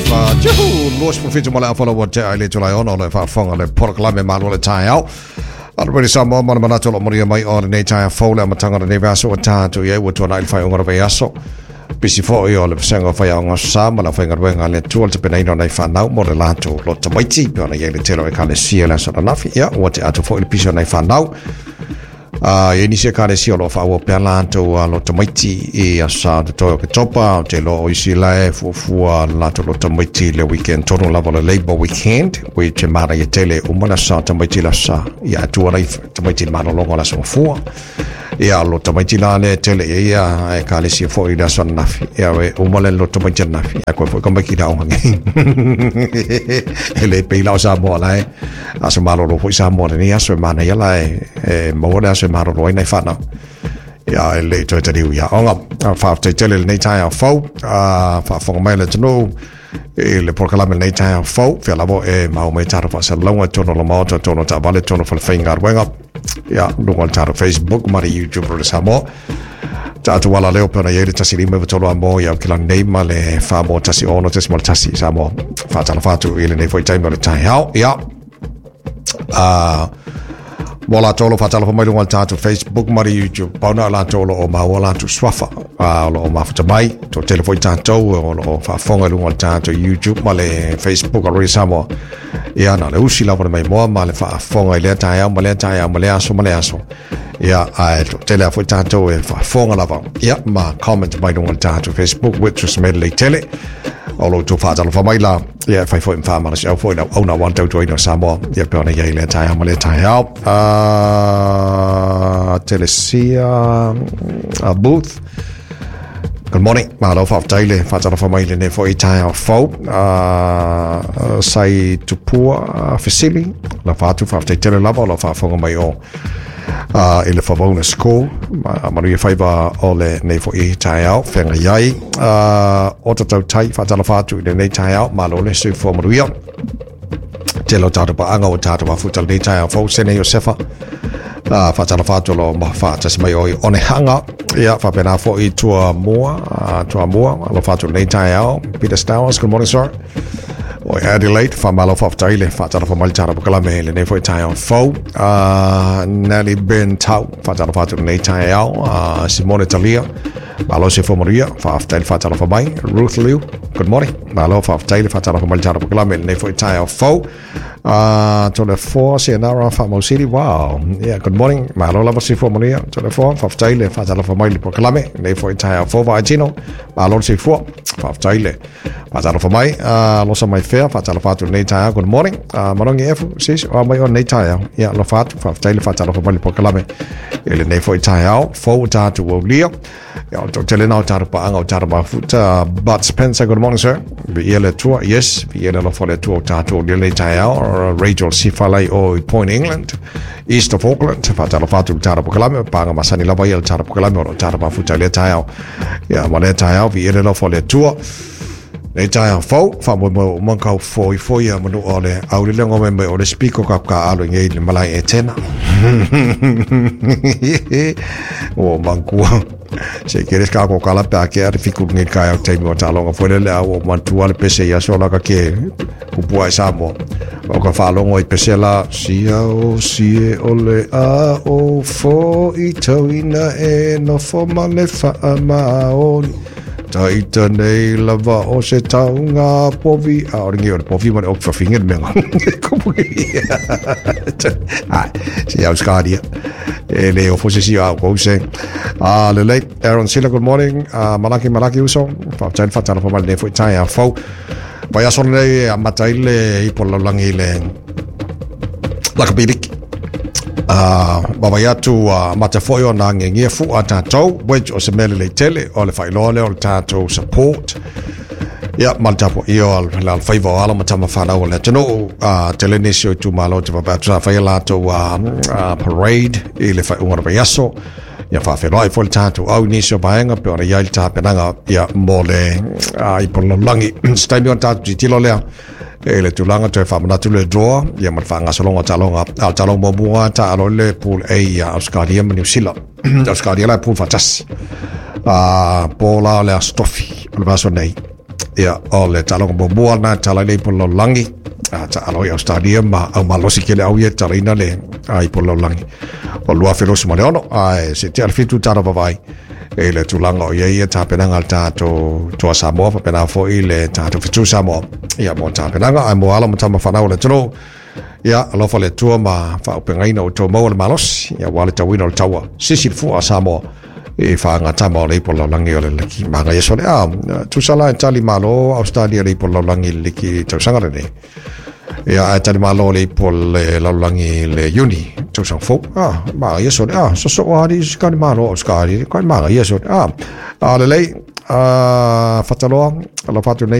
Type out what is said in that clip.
fa juhu los profit mo la follow what I le July on le fa fonga le porkla me malu le tai out already some more mana to mo mai on ne tai fo le matanga ne vaso ta to ye wo to na fa ngora be aso bisi fo yo le sengo fa ya nga sa ma la fa ngara wenga le tuol te pena ino nei fa nau mo le lato lo te maiti pe ona ye le telo e ka le sia la so na fi ya wo te ato fo le piso nei fa nau ye ni se kare si lo fa wo per lanto lo tomaiti e asa to ke topa te lo isi la fu la to lo tomaiti le weekend tono la vola labor weekend we te mara ye tele umana sa tomaiti la sa ya tu ora tomaiti mara lo la so fu ya lo tomaiti la le tele ya e kare si fo ida son na fi ya we umale lo tomaiti na fi ko fo come ki da o ele pe la sa mo la aso malo lo fo sa mo ni aso mana ya la mo da maro roi nei whana ia le toi te riu ia onga whaaftai tele nei tai au fau whaafonga mai le tano le porkalame nei tai au fau whia lavo mau mai taro wha salonga tono la maota tono ta vale tono whalawhainga arwenga ia lunga taro Facebook mari YouTube le samo tatu wala leo pena yele tasi lima vitolo amo ia kila neima le whaamo tasi ono tasi mal tasi samo whaatala whatu ile nei fwoi taima le tai au ia Mola tolo fatalo mai lunga tatu Facebook mari YouTube pauna la tolo o ma wala tu swafa lo ma fata mai to telefone tatu o lo fa fonga lunga tatu YouTube male Facebook ori samo ia na le usi la mai mo male fa fonga ile ta male aso ia ai to telefone tatu e fa fonga la va ia ma comment mai lunga tatu Facebook which was medley tele olo tu fatalo fa mai la ia fai foi fa ma se au foi au na want to join samo ia pona ia ile ta male ta Telesia Booth. Good morning. Malo fa taile fa tala fa mai le fo itai fo sai tupua facility la fa tu fa tele la la fa fo mai o ele fa bonus school ma ri fa ba ole ne fo itai fenga yai auto tai fa tala fa tu le ne tai malo le su fo maria telo tata pa anga o tata wa futal ne tai fo sene yosefa fatala fatolo ma fata se mai one hanga ia fa pena fo I tua moa lo fatu nei tai ao Peter Stowers good morning sir o Adelaide fa malo fa taile fatala fa mal tara kala mele nei fo tai ao fo Nelly Ben Tau fatala fatu nei tai ao Simone Talia malo se fo Maria fa aftel fatala fa mai Ruth Liu good morning malo fa taile fatala fa mal tara kala mele nei fo tai ao fo to the 4 Sienara Famo City wow yeah good morning malo la si fo Maria to the 4 fa taile fa tala fa mai li proclame nei fo tai ao fo Vagino malo si fo fa taile fa tala fa mai lo sa mai fair fa tala fa tu nei tai good morning marongi efu sis o mai on nei tai yeah lo fa taile fa tala fa mai li proclame ele nei fo tai ao fo ta tu o lia ya to tele na ta pa anga ta ba futa but Spencer good morning sir vi ele tour yes vi ele lo fo le tour ta tu nei tai ao Rachel Sifalai o Point England east of Auckland fatalo fatu tara pokalame panga masani la vai tara pokalame o tara ba futa le taiao ya ma le taiao vi ele lo fo le tour le taiao fo fa mo ka fo ya mo ole au le ngo me o le speaker ka alo ngei le malai etena o manku se quieres ka ko kala pa ke dificulty ngi ka ya taimi o talonga fo le au mantua le pese ya so la ka ke ku pua samo o ka fa longo I pese la sia o sie ole a o fo I tauina e no fo male fa ma o taita nei lava o se taunga povi a oringi o povi ma o fa finger menga si au skadia ele o fosse si au ko se le late Aaron Silla good morning malaki uso fa tan fa tan fa mal ne fo tai a fo vai a sonne a mataile I por langi le la kapidik baba yatu mata foyo na ngie fu atato wedge o se mele le tele o le failole o tato support ya maltapo io la favor ala matama fana o le teno telenesio tu malo te baba tra failato parade ile fa ungora bayaso ya fa fe lai fol tato au nisio baenga pe ora yal ta penanga ya mole I por langi stay on tato tilo le ele tulanga te fa mana tule draw ya man fa ngasolonga talong mo bunga ta alo le pool a ya Australia New Zealand Australia la pool fantas pola le stofi le baso nei ia ole talong bo na chala le polo langi cha alo ya stadium ma au malosi kele au ye chala ina le ai polo langi o lua felos ma le ono ai se te alfitu tara vai e le tulanga o ye ta penanga ta to Samoa pa pena fo ile ta to fitu Samoa ia mo ta penanga ai mo ala mo tama fana o le tro ia alo fa le tua ma fa pengaina o to mo le malos ia wale tawina o tawa sisi fu a Samoa e fa ngata mo le polo langi o le ki manga ye sole tu sala tali malo Australia le polo langi le ki to sangare ne ia tali malo le polo la langi le uni to sang fo ma ye sole so ari ska ni malo ska ri ka ma ye sole le fatalo ala fatu